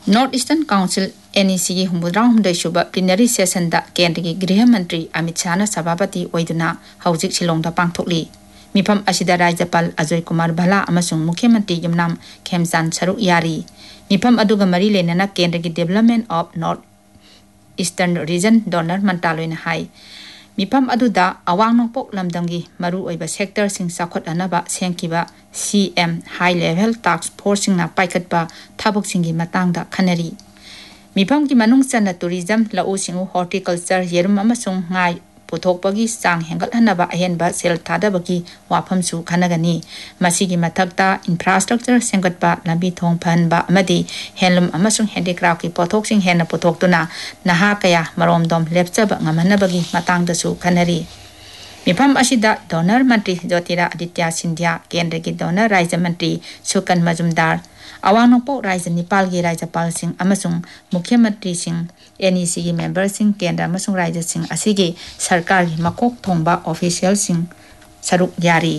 North Eastern Council NEC की हुमुद्राहुमदई सुबह plenary session दा केंद्र की गृह मंत्री अमित शाह ना सभापति ओइदुना हौजिक शिलोंगदा पांगथोकली मिफम असिदा राज्यपाल अजय कुमार भला अमसुंग मुख्यमंत्री यमनाम खेमचांद सरुक यारी मिफम अदुगा मरी लेनना केंद्र की development of north eastern region donor मंत्रालयना high मिफम अदुदा अवांग नोंपोक लमदंगी Maru ओइबा sector Singh साखोट अनबा सेंकिबा CM high level task force सिंगना पाइखटबा थाबक सिंगी मतंगदा खनरी मिफम की मनुंग चना टूरिज्म लउ सिंगु हॉर्टिकल्चर येरुम अमसुंग ngai पुथोकपगी चांग हेंगलहनबा अहेनबा सेल थादबगी वाफमसु खनगनी मसीगी मथक्ता इंफ्रास्ट्रक्चर सेंगटबा लंबी थोंग फनबा अमदी हैंडलूम अमसुंग हैंडीक्राफ्ट की पोथोकसिंग हेन पुथोकतुना नहा कया मरोमदोम लेपचब ngमहनबगी मतंगदसु खनरी मिफम असिदा डोनर मंत्री ज्योतिरादित्य सिंधिया केंद्र की डोनर राज्य मंत्री सुकन मजुमदार अवांग नोंपोक राज्य नेपाल की राज्यपाल सिंह अमसुंग मुख्यमंत्री सिंह NEC की मेंबर सिंह केंद्र अमसुंग राज्य सिंह असिगी सरकार की मकोक थोंबा ऑफिशियल सिंह सरुक यारी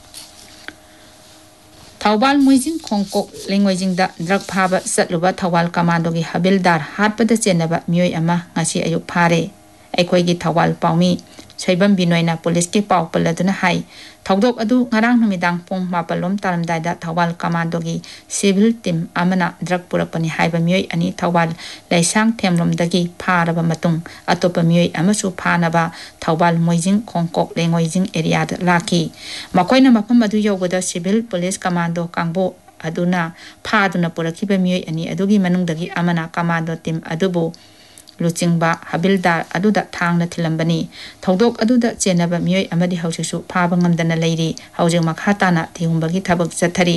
थौबाल मुइजिंग खोंकोक लिंगोइजिंगदा ड्रग फाबा सतलुबा थौबाल कमांडो की हबिलदार हाटपदा चेनबा मियोय अमा ngasi अयुक फारे अखोई की थौबाल पाउमी सैबम बिनोयना पुलिस के पाउ पल्लदुना हाई थौदोक अदु ngarang नुमिदांग पुंग मापलम तारमदायदा थौबाल कमांडो की सिविल टीम अमना ड्रग पुरकपनि हाइबा मियोय अनि थौबाल लैसांग थेमलमदगी फारबा मतुंग अतोपा मियोय अमसु फानबा थौबाल मोइजिंग खोंकोक लेंगोइजिंग एरिया दा लाकी मकोइना मफम अदु योगदा सिविल पुलिस कमांडो कांगबो अदुना फादुना पुरखिबा मियोय अनि अदुगी मनुंगदगी अमना कमांडो टीम अदुबो लुचिंगबा हबिलदार अदुदा थांगना थिलंबनी थौदोक अदुदा चेनबा मियोय अमदी हौसिसु फाबा ngमदना लेरी हौजिंग मखाताना थिहुंबगी थबक चथरी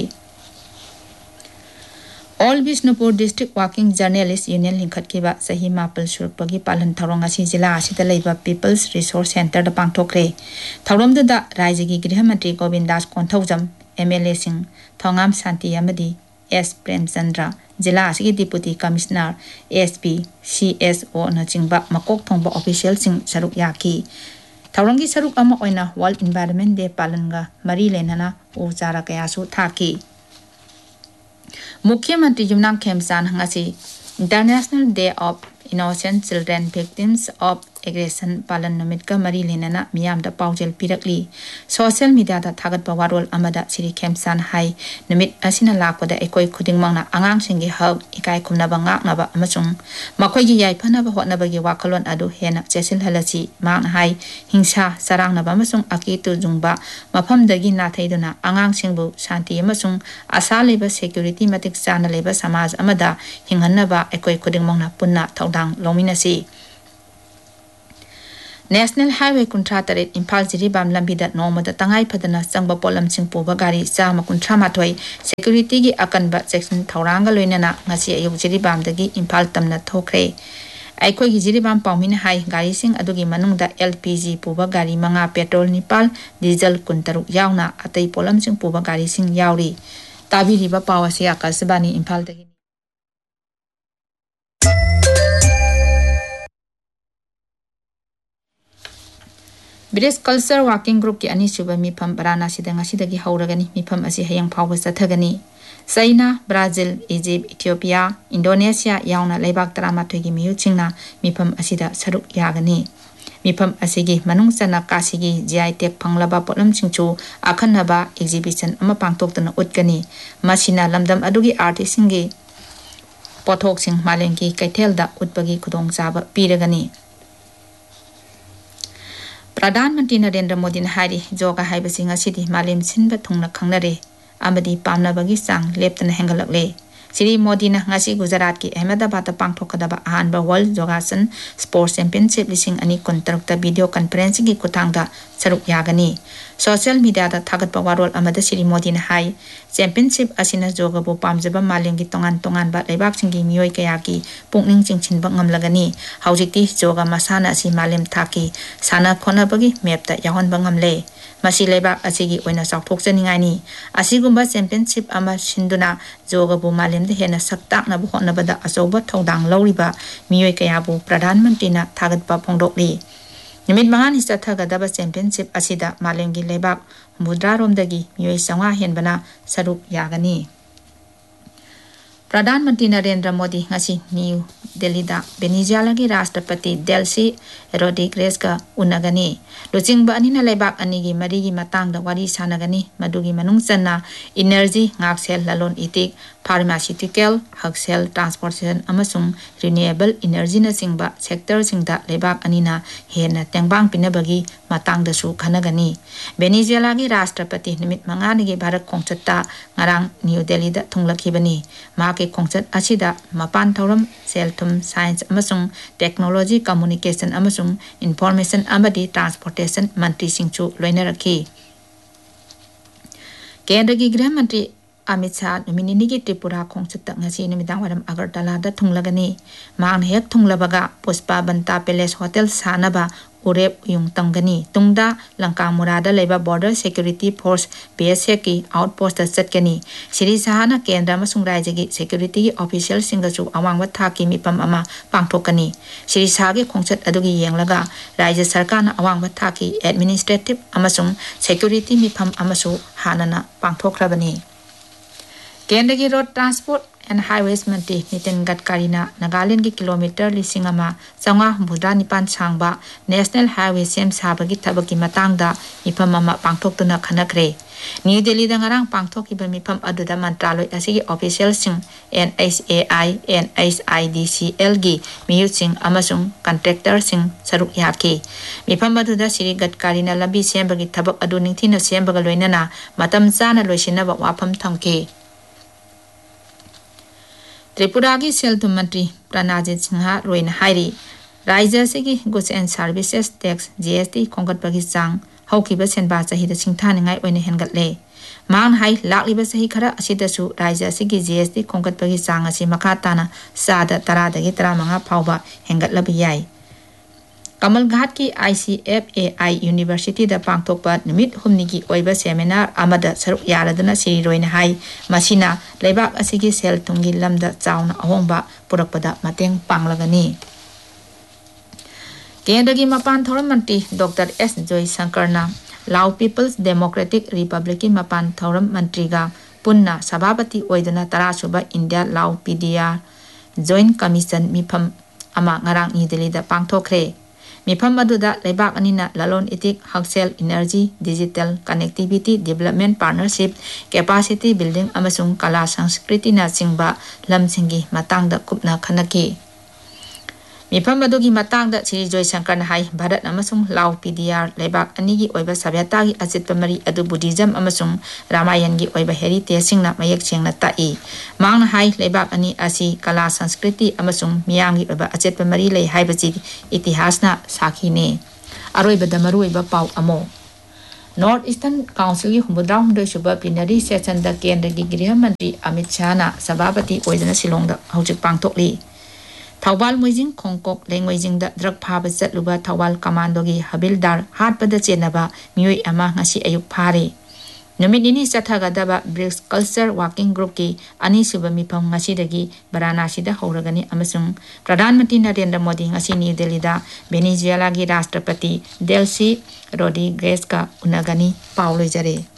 all Bishnupur district working journalist union लिंखटकिबा सही मापल सुरपगी पालन थौरंग असि जिला असिदा लेबा पीपल्स रिसोर्स सेंटर दा पांगथोकरे थौरमददा राज्य की गृह मंत्री गोविंद दास कोंथौजम MLA सिंह थोंगाम शांति अमदी S प्रेमचंद्र जिला असि deputy commissioner SP CSO नचिंगबा मकोक थोंबा official Singh सरुक याकी थौरंगी सरुक अमा ओइना वर्ल्ड एनवायरनमेंट डे पालनगा मरी लेनना उचारा कयासु थाकी मुख्यमंत्री Yumnam खेमचांद ngasi international day of innocent children victims of aggression पालन नमित का मरी लेनना मियाम दा पाउजेल पिरकली सोशल मीडिया दा थागत वारोल अमदा सिरी खेमचांद हाई नमित असिना लाकपदा एकोई खुदिंग मंगना आंगांग सिंगी हब इकाई खुमनबा ngaknaba अमसुंग मखोई याइफनबा होटनबगी वाखलोन अदु हेना चेसिल हलसी मांग हाई हिंसा सरांगनबा अमसुंग अकी तुजुंगबा मफमदगी नाथैदुना आंगांग सिंगबु शांति अमसुंग आशा लेबा सिक्योरिटी मतिक चाना लेबा समाज अमदा हिंगन्नबा एकोई खुदिंग मंगना पुन्ना थौदांग लोमिनसी national highway कुंट्रा तरेट Imphal Jiribam लंबीदा नोमदा तंगाई Fadna चंगबा pollen Singh पुबा गाड़ी चामा कुंट्रा माथोई सिक्योरिटी की अकनबा सेक्शन थौरांगा लोइनना ngasi अयुक जिरीबामदगी इम्फाल तमना थोखरे अखोई की जिरीबाम पाउमिना हाई गाड़ी सिंह अदुगी मनुंगदा LPG पुबा गाड़ी मंगा petrol Nepal diesel कुंतरुक यावना अतई pollen Singh पुबा गाड़ी Singh यावरी ताबिरिबा Pawase आकाशबानी इम्फालदगी British culture working group की अनिसुबा मिफम वाराणसी ngasi हौरगनी मिफम असि हयंग फावबा चथगनी China Brazil Egypt Ethiopia Indonesia यावना लेबाक 13 की मियुचिंगना मिफम असिदा सरुक यागनी मिफम असिगी मनुंग चना कासिगी GI टेक फंगलबा पोलम सिंचु अखनबा एग्जिबिशन अमा पांगतोक्तना उतगनी मसिना लमदम अदुगी आर्टिस्टसिंगी पोथोकसिंग मालेंगी कैथेलदा उतबगी खुदोंगचाबा पीरगनी प्रधानमंत्री नरेंद्र मोदी ने हारी जोगा हाइबसिंग असिदि मालेम सिनबा थुंगना खंगनरे अमदी पामनाबगी चांग लेप्तना हेंगलकले श्री मोदी ने ngasi गुजरात की अहमदाबाद पांगथोकदबा अहानबा वर्ल्ड जोगासन स्पोर्ट्स चैंपियनशिप लिसिंग अनि कुंतरुक्ता वीडियो कॉन्फ्रेंसिंग की कुथांगदा सरुक यागनी सोशल मीडिया दा थागतबा वारोल अमदा श्री मोदी ने हाई चैंपियनशिप असिना जोगबो पामजबा मालेंगी तोंगान तोंगान बा लेबाक सिंगी मियोय कयाकी पुंगनिंग चिंचिनबा ngamlagani हौजिकती जोगा मसाना असि मालेम थाकी साना खोनबगी मैपता याहनबा ngamle मसी लेबाक असिगी ओइना चाउथोकचनिंगाइनी असिगुंबा चैंपियनशिप अमा सिंदुना जोगबो मालेमदे हेना सक्ताकनबा होनबदा अचौबा थौदांग लौरिबा मियोय कयाबु प्रधानमंत्रीना थागतबा फोंदोकली निमित मंगानी चथगदबा चैंपियनशिप असिदा मालेमगी लेबाक मुद्रा रोमदगी मियोय 500 हेनबना सरुक यागनी प्रधानमंत्री Narendra Modi ngasi New Delhi da Venezuela gi Rashtrapati Delcy Rodriguez ka unagani lujingba anina leibak ani gi mari gi matang da wari sanagani madugi manung channa energy ngaksel lalon itik pharmaceutical haksel transportation amasung renewable energy na singba sector singda leibak anina hena tengbang pinabagi matang da su khanagani Venezuela gi Rashtrapati nimit manga ni gi Bharat khongchatta ngarang New Delhi da thunglakibani ma ke khongchat asida mapan thoram selthum science amasung technology communication amasung information amadi transportation mantri singchu loinaraki Kendra gi Grah Mantri Amit Shah nominee gi Tripura khongchat ngasi nimidang waram Agartala da thunglagani mang hek thunglabaga Puspa Banta Palace Hotel sanaba urep yung tangani tungda Langka Murada leba Border Security Force BSF ki outpost chatkani Sri Sahana Kendra amasung Rajya gi security official singachu awangwa thaki mipam ama pangthokani Sri Saha gi khongchat adugi yenglaga Rajya Sarkar na awangwa thaki administrative amasung security mipam amasu hanana pangthokrabani Kendra gi Road Transport and Highways Mantri Nitin Gadkari na Nagaland gi kilometer lising ama changa budra nipan changba National Highway sem sabagi thabaki matangda mipam ama pangthoktuna khanakre New Delhi da ngarang pangthokiba mipam aduda mantraloi asigi official sing NHAI NHIDCL gi miyut sing amasung contractor sing saruk yaki mipam aduda Sri Gadkari na lambi sembagi thabak adu ningthina sembaga loinana matam chana loisinaba wafam thamke Tripura gi Selthum Mantri Pranajit Singha Roina Hairi Rajya Sigi Goods and Services Tax GST Khongkatpagi Chang Haukiba Senba Chahi da Singthaningai oina hengatle Mang hai lakliba sahi khara asidasu Rajya Sigi GST Khongkatpagi Chang asi makhatana sada taradagi 35 phauba hengatlabi yai Kamal Ghat ki ICFAI University da pangthokpa numit humni gi oiba seminar amada saruk yaradana Sri Roina hai masina leibak asigi Selthumgi lamda chauna ahongba purakpada mateng panglagani Kendra gi Mapan Thoram Mantri Dr. S. Joy Shankar na Lao People's Democratic Republic ki Mapan Thoram Mantri ga punna sabhabati oiduna tarasuba India Lao PDR Joint Commission mifam ama ngarang New Delhi da pangthokre Mifam aduda leibak anina lalon itik haksel energy digital connectivity development partnership capacity building amasung kala sanskriti na singba lamsingi matangda kupna khanaki Mifam adugi matangda Sri Joy Shankar na hai Bharat amasung Lao PDR leibak anigi oiba sabhyata gi achitpa mari adu Buddhism amasung Ramayan gi oiba heritage singna mayek chengna tai mangna hai leibak ani asi kala sanskriti amasung miyamgi oiba achitpa mari lei haibaji itihasna sakhine aroibada maruiba pau amo North Eastern Council gi humudra humdoi suba plenary session da Kendra gi Griha Mantri Amit Shah na sabhabati oidana Shillong da hojik pangthokli Thawal Moijing Khongkok Lengwaijing da drug phaba chatluba Thawal Commando gi Habildar hatpada chenaba mioi ama ngasi ayuk phare numit ini chathagadaba BRICS Culture Working Group ki ani suba mifam ngasi dagi Varanasi da horagani amasung Pradhan Mantri Narendra Modi ngasi New Delhi da Venezuela gi Rashtrapati Delcy Rodriguez ka unagani paulojare